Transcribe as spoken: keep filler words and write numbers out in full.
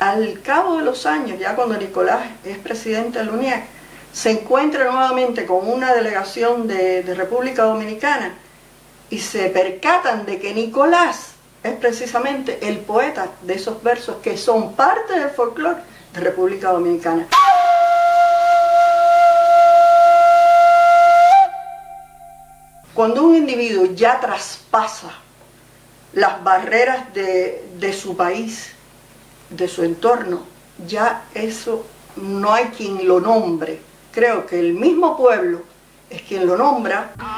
al cabo de los años, ya cuando Nicolás es presidente del UNIAC, se encuentra nuevamente con una delegación de, de República Dominicana y se percatan de que Nicolás es precisamente el poeta de esos versos que son parte del folclore de República Dominicana. Cuando un individuo ya traspasa las barreras de, de su país, de su entorno, ya eso no hay quien lo nombre. Creo que el mismo pueblo es quien lo nombra.